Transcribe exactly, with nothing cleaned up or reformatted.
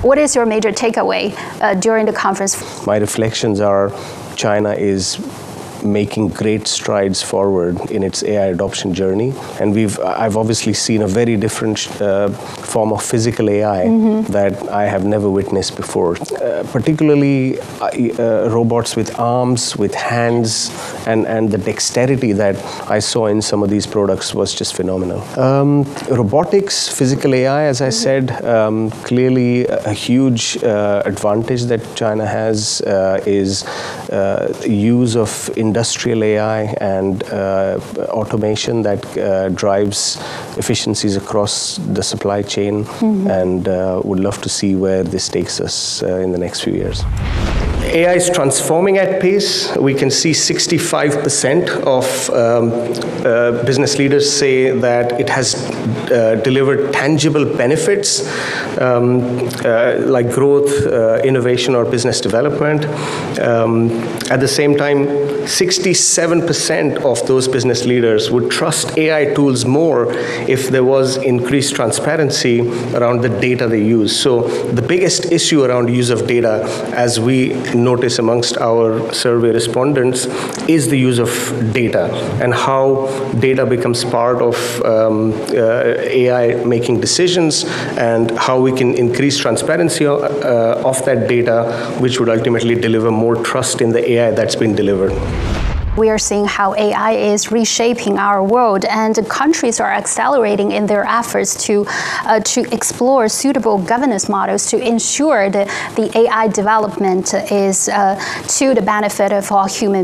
What is your major takeaway uh, during the conference? My reflections are China is making great strides forward in its A I adoption journey, and we've I've obviously seen a very different uh, form of physical A I mm-hmm. that I have never witnessed before. Uh, particularly uh, uh, robots with arms, with hands, and and the dexterity that I saw in some of these products was just phenomenal. Um, robotics, physical A I, as I mm-hmm. said, um, clearly a huge uh, advantage that China has uh, is uh, use of industrial A I and uh, automation that uh, drives efficiencies across the supply chain, mm-hmm. and uh, would love to see where this takes us uh, in the next few years. A I is transforming at pace. We can see sixty-five percent of um, uh, business leaders say that it has uh, delivered tangible benefits um, uh, like growth, uh, innovation, or business development. Um, at the same time, sixty-seven percent of those business leaders would trust A I tools more if there was increased transparency around the data they use. So the biggest issue around use of data, as we notice amongst our survey respondents, is the use of data and how data becomes part of um, uh, A I making decisions, and how we can increase transparency uh, of that data, which would ultimately deliver more trust in the A I that's been delivered. We are seeing how A I is reshaping our world, and countries are accelerating in their efforts to uh, to explore suitable governance models to ensure that the A I development is uh, to the benefit of all human